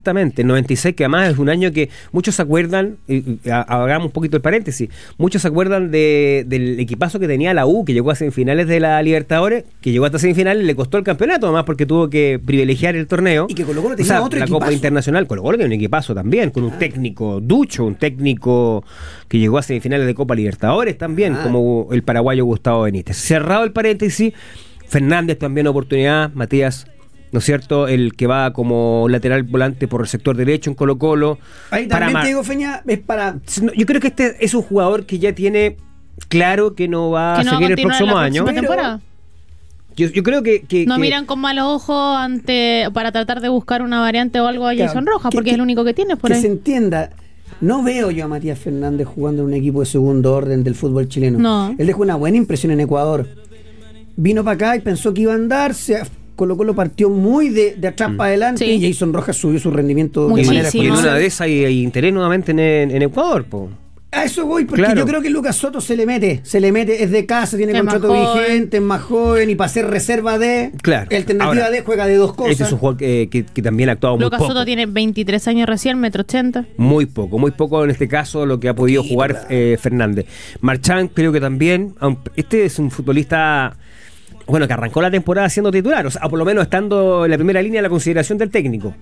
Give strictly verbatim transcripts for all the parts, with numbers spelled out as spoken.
Exactamente, el noventa y seis, que además es un año que muchos se acuerdan, y, y, hagamos un poquito el paréntesis, muchos se acuerdan de, del equipazo que tenía la U, que llegó a semifinales de la Libertadores, que llegó hasta semifinales y le costó el campeonato, además porque tuvo que privilegiar el torneo. Y que Colo Colo tenía o sea, otro la equipazo. Copa Internacional, Colo Colo tiene un equipazo también, con un ah. técnico ducho, un técnico que llegó a semifinales de Copa Libertadores también, ah. como el paraguayo Gustavo Benítez. Cerrado el paréntesis, Fernández también oportunidad, Matías, ¿no es cierto? El que va como lateral volante por el sector derecho en Colo Colo. Ahí también te digo, Feña, es para... Yo creo que este es un jugador que ya tiene claro que no va que no a seguir va a el próximo año. Temporada. Yo, yo creo que, que... No que... miran con malos ojos ante para tratar de buscar una variante o algo a claro, Jason Rojas, que, porque que, es el único que tienes por que ahí. Que se entienda, no veo yo a Matías Fernández jugando en un equipo de segundo orden del fútbol chileno. No. Él dejó una buena impresión en Ecuador. Vino para acá y pensó que iba a andar, se... Colo Colo partió muy de, de atrás mm. para adelante sí. y Jason Rojas subió su rendimiento muchísimo. de manera y en una de esas hay, hay interés nuevamente en, en Ecuador, po. A eso voy, porque claro. yo creo que Lucas Soto se le mete, se le mete, es de casa, tiene es contrato vigente, es más joven y para ser reserva de, claro. alternativa Ahora, de, juega de dos cosas. Este es un jugador que, que, que también ha actuado muy Lucas poco. Soto tiene veintitrés años recién, metro ochenta. Muy poco, muy poco en este caso lo que ha podido sí, jugar claro. eh, Fernández. Marchán creo que también, este es un futbolista... Bueno, que arrancó la temporada siendo titular, o sea, por lo menos estando en la primera línea de la consideración del técnico.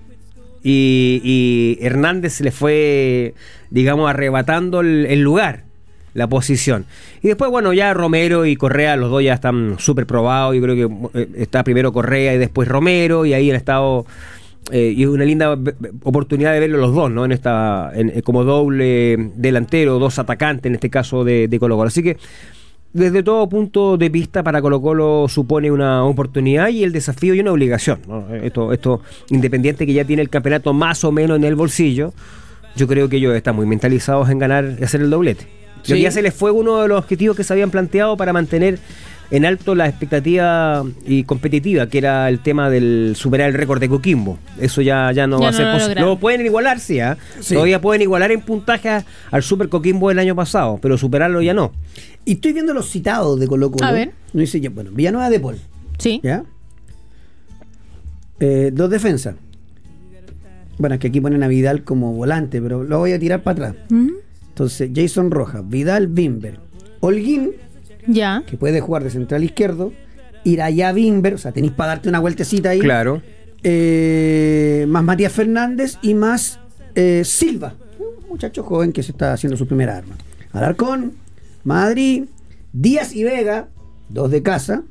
Y, y Hernández le fue, digamos, arrebatando el, el lugar, la posición. Y después, bueno, ya Romero y Correa, los dos ya están súper probados. Yo creo que está primero Correa y después Romero, y ahí han estado... Eh, y es una linda oportunidad de verlo los dos, ¿no? En esta, en, como doble delantero, dos atacantes, en este caso de, de Colo Colo. Así que desde todo punto de vista para Colo Colo supone una oportunidad y el desafío y una obligación, ¿no? Esto, esto Independiente, que ya tiene el campeonato más o menos en el bolsillo, yo creo que ellos están muy mentalizados en ganar y hacer el doblete. Sí. Ya se les fue uno de los objetivos que se habían planteado para mantener en alto la expectativa y competitiva, que era el tema del superar el récord de Coquimbo. Eso ya, ya no ya va a ser no posible. No pueden igualar, sí, ¿eh? sí. Todavía pueden igualar en puntaje al Super Coquimbo del año pasado, pero superarlo ya no. Y estoy viendo los citados de Colo Colo. A ver. No dice, bueno, Villanueva de Paul. Sí. ¿Ya? Eh, dos defensas. Bueno, es que aquí ponen a Vidal como volante, pero lo voy a tirar para atrás. ¿Mm? Entonces, Jason Rojas, Vidal, Bimber, Holguín, ya, que puede jugar de central izquierdo, Iraya Bimber, o sea, tenéis para darte una vueltecita ahí. Claro. Eh, más Matías Fernández y más eh, Silva, un muchacho joven que se está haciendo su primera arma. Alarcón, Madrid, Díaz y Vega, dos de casa,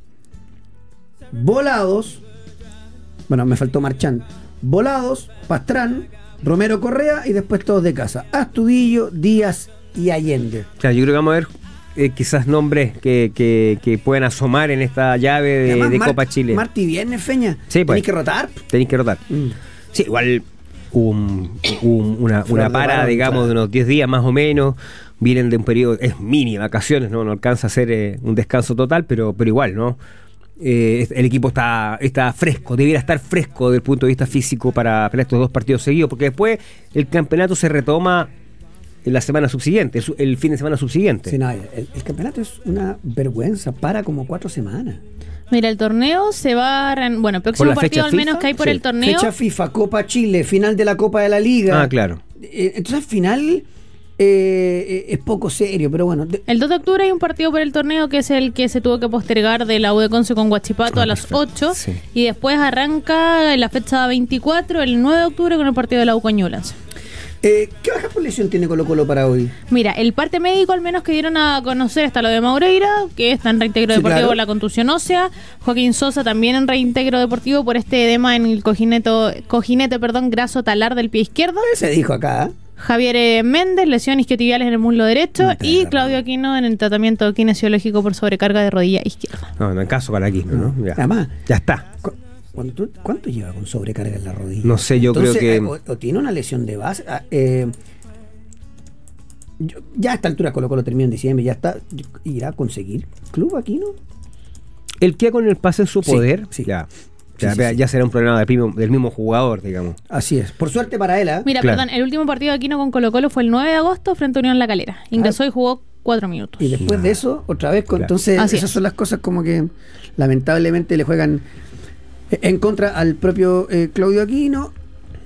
Volados, bueno, me faltó Marchán, Volados, Pastrán, Romero Correa y después todos de casa, Astudillo, Díaz y Allende. Claro, yo creo que vamos a ver eh, quizás nombres que, que, que pueden asomar en esta llave de, además, de Mar- Copa Chile. Martí Viernes, Feña, sí, pues, tenéis que rotar. Tenéis que rotar. Mm. Sí, igual un, un, una, una para, digamos, de unos diez días más o menos. Vienen de un periodo, es mini vacaciones, no, no alcanza a ser eh, un descanso total, pero, pero igual, ¿no? Eh, el equipo está, está fresco, debiera estar fresco desde el punto de vista físico para, para estos dos partidos seguidos, porque después el campeonato se retoma en la semana subsiguiente, el, el fin de semana subsiguiente. Sí, no, el, el campeonato es una vergüenza, para como cuatro semanas. Mira, el torneo se va a... Bueno, el próximo partido al menos FIFA? que hay por Sí. el torneo... Fecha FIFA, Copa Chile, final de la Copa de la Liga. Ah, claro. Eh, entonces al final... Eh, es poco serio, pero bueno. De... El dos de octubre hay un partido por el torneo que es el que se tuvo que postergar de la U de Conce con Huachipato ah, a las perfecto. ocho, sí. Y después arranca en la fecha veinticuatro, el nueve de octubre, con el partido de la U con Ñublense. Eh, ¿Qué baja por lesión tiene Colo Colo para hoy? Mira, el parte médico al menos que dieron a conocer está lo de Maureira, que está en reintegro sí, deportivo claro. por la contusión ósea. Joaquín Sosa también en reintegro deportivo por este edema en el cojineto, cojinete perdón, graso talar del pie izquierdo. Se dijo acá, ¿eh? Javier Méndez, lesiones isquiotibiales en el muslo derecho. No y Claudio Aquino en el tratamiento kinesiológico por sobrecarga de rodilla izquierda. No, no hay caso para Aquino, ¿no? Ya, Además, ya está. Cuando tú, ¿cuánto lleva con sobrecarga en la rodilla? No sé, yo Entonces, creo que... O, o tiene una lesión de base... Eh, yo, ya a esta altura Colo Colo termina en diciembre, ya está... ¿Irá a conseguir club Aquino? El que con el pase en su poder, sí, sí. ya... Sí, ya, sí, sí. ya será un problema del mismo, del mismo jugador, digamos. Así es. Por suerte para él, ¿eh? Mira, claro. perdón, el último partido de Aquino con Colo Colo fue el nueve de agosto frente a Unión La Calera. Ingresó ah. y jugó cuatro minutos. Y después nah. de eso, otra vez, con, claro. entonces Así esas es. son las cosas como que lamentablemente le juegan en contra al propio eh, Claudio Aquino.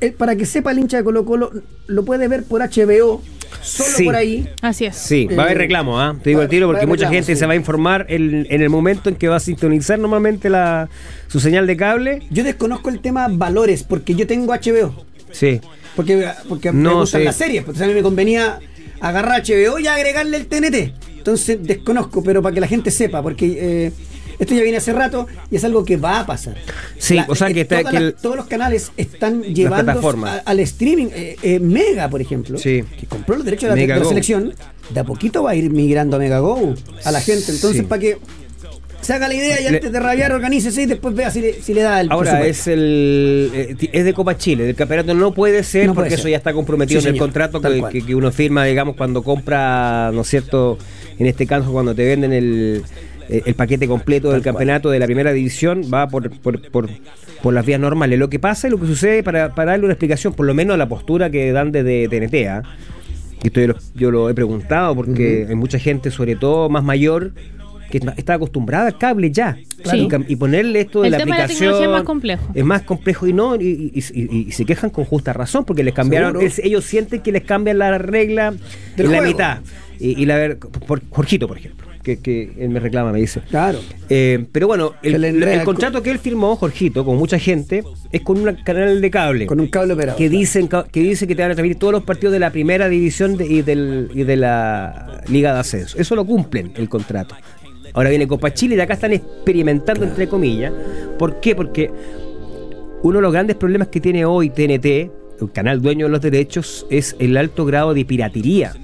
eh, para que sepa el hincha de Colo Colo, lo puede ver por H B O, solo Sí. por ahí. Así es. Sí, va a haber Eh, reclamo, ¿ah? Te digo va- el tiro va a porque haber mucha reclamo, gente sí. se va a informar en, en el momento en que va a sintonizar normalmente la, su señal de cable. Yo desconozco el tema valores, porque yo tengo H B O. Sí. Porque, porque me No gustan sé. las series. Entonces a mí me convenía agarrar H B O y agregarle el T N T. Entonces desconozco, pero para que la gente sepa, porque eh, esto ya viene hace rato y es algo que va a pasar. Sí, o sea que está- todas que las- el- todos los canales están llevando plataformas. al streaming. Eh, eh, Mega, por ejemplo, Sí. que compró los derechos de la, Mega de la Go. selección, de a poquito va a ir migrando a Mega Go a la gente. Entonces, Sí. para que se haga la idea y Le- antes de rabiar, organícese y después vea si le, si le da el Ahora presupuesto. es el eh, ti- es de Copa Chile, del campeonato no puede ser No puede porque ser. eso ya está comprometido Sí, en el señor, contrato tal que, cual. que- que uno firma, digamos, cuando compra, ¿no es cierto? En este caso, cuando te venden el, el, el paquete completo del Tal cual. campeonato de la primera división, va por, por, por, por las vías normales. Lo que pasa y lo que sucede, para, para darle una explicación, por lo menos a la postura que dan desde T N T, ¿ah? Y esto yo lo, yo lo he preguntado porque hay mucha gente, sobre todo más mayor, que está acostumbrada al cable ya. Claro. Y, cam- y ponerle esto de El la tema de la aplicación tecnología es más complejo. es más complejo y no y, y- y- y se quejan con justa razón porque les cambiaron. Seguro. es- ellos sienten que les cambian la regla Del en la juego. mitad. Y, y la ver, por Jorgito, por ejemplo, que, que él me reclama, me dice. Claro. Eh, pero bueno, el, Se le el- enreda el el contrato que él firmó, Jorgito, con mucha gente, es con un canal de cable. Con un cable operado. que claro. dicen ca- que dice que te van a transmitir todos los partidos de la primera división de- y, del, y de la Liga de Ascenso. Eso lo cumplen el contrato. Ahora viene Copa Chile y de acá están experimentando, entre comillas. ¿Por qué? Porque uno de los grandes problemas que tiene hoy T N T, el canal dueño de los derechos, es el alto grado de piratería.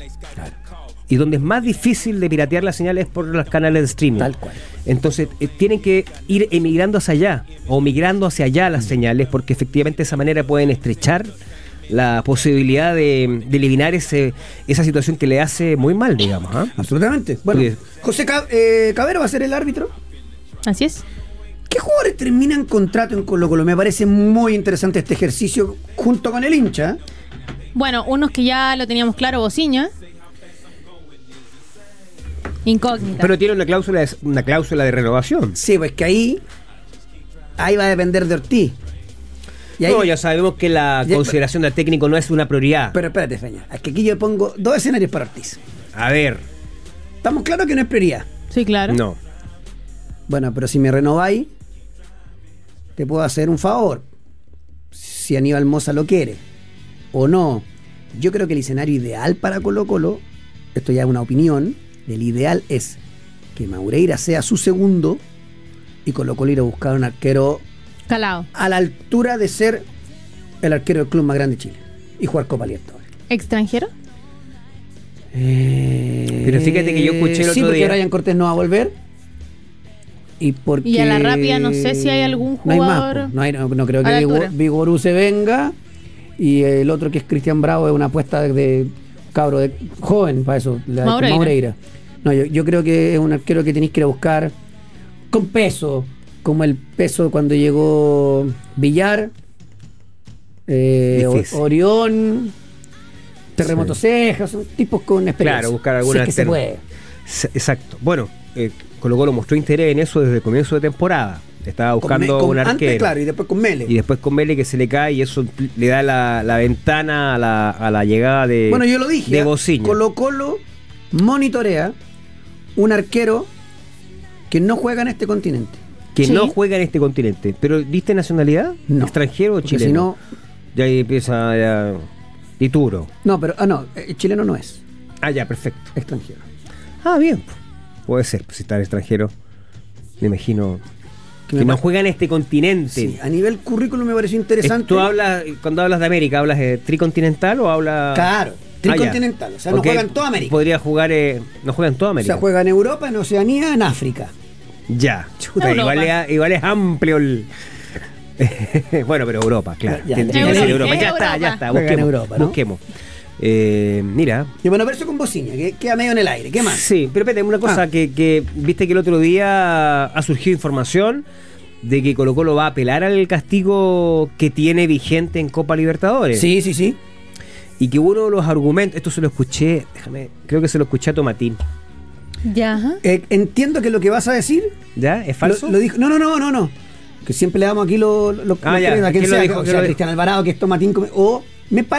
Y donde es más difícil de piratear las señales es por los canales de streaming. Tal cual. Entonces, eh, tienen que ir emigrando hacia allá o migrando hacia allá las señales, porque efectivamente de esa manera pueden estrechar la posibilidad de, de eliminar ese, esa situación que le hace muy mal, digamos. ¿ah? Absolutamente. Bueno, Porque- José Ca- eh, Cabero va a ser el árbitro. Así es. ¿Qué jugadores terminan contrato en Colo Colo? Me parece muy interesante este ejercicio junto con el hincha. Bueno, unos que ya lo teníamos claro, Bociña. Incógnita. Pero tiene una cláusula de, una cláusula de renovación. Sí, pues que ahí ahí va a depender de Ortiz. Y ahí- No, ya sabemos que la Ya- consideración del técnico no es una prioridad. Pero espérate, Feña. Es que aquí yo pongo dos escenarios para Ortiz. A ver, Estamos claros que no es prioridad. Sí, claro. no. Bueno, pero si me renováis, te puedo hacer un favor. Si Aníbal Mosa lo quiere o no. Yo creo que el escenario ideal para Colo Colo, esto ya es una opinión, el ideal es que Maureira sea su segundo y Colo Colo ir a buscar un arquero Calado. a la altura de ser el arquero del club más grande de Chile y jugar Copa Libertadores. ¿Extranjero? Pero fíjate que yo escuché el sí, otro porque día- Brian Cortés no va a volver. Y porque Y a la rápida no sé si hay algún No hay más, jugador po. no, hay- no, no creo a que la Vigor- altura. Vigorú se venga. Y el otro que es Cristian Bravo es una apuesta de, de cabro de joven para eso, la, Maureira. Maureira. No, yo, yo creo que es un arquero que tenéis que ir a buscar con peso, como el peso cuando llegó Villar, eh, O- Difícil. Orión, Terremoto Cejas, son tipos con experiencia. Claro, buscar alguna Si es que se alterna- puede. S- Exacto. Bueno, eh, Colo Colo mostró interés en eso desde el comienzo de temporada. Estaba Con buscando Me- con- un arquero. Antes, claro, y después con Mele. Y después con Mele que se le cae y eso le da la, la ventana a la, a la llegada de Bueno, yo lo dije. de ¿ah? Bociña. Colo Colo monitorea un arquero que no juega en este continente. que Sí. no juega en este continente. ¿Pero diste nacionalidad? No. ¿Extranjero o Porque chileno? si no- Ya ahí empieza ya... Dituro. No, pero, ah, no, eh, chileno no es, Ah, ya, perfecto. extranjero. Ah, bien. Puede ser, pues, si está el extranjero. Me imagino Que que me no pa- juega en este continente. Sí, a nivel currículum me pareció interesante. ¿Tú hablas, cuando hablas de América, hablas de tricontinental o hablas...? Claro, Ah, ya. tricontinental, o sea, no Porque juega en toda América. Podría jugar, eh, no juega en toda O América. sea, juega en Europa, en Oceanía, en África. Ya, chuta, Europa. igual es, igual es amplio el... bueno, pero Europa, claro. Ya, Tiene ya, que ya, ser ya, Europa. es Ya está, Europa. ya está. Juega en Busquemos. Europa, ¿no? busquemos. Eh, mira. Y bueno, pero eso con Bociña, que queda medio en el aire. ¿Qué más? Sí, pero espérate, una cosa Ah. que, que viste que el otro día ha surgido información de que Colo Colo va a apelar al castigo que tiene vigente en Copa Libertadores. Sí, sí, sí. Y que uno de los argumentos, esto se lo escuché, déjame, creo que se lo escuché a Tomatín. Ya. ajá. Eh, entiendo que lo que vas a decir ¿Ya? ¿Es falso? Lo, lo dijo, no, no, no, no, no. que siempre le damos aquí los, los, Ah, los ya, premios a quien ¿quién lo sea, dijo? o ¿Quién sea, lo dijo? Cristian Alvarado, que es Tomatín, come- o me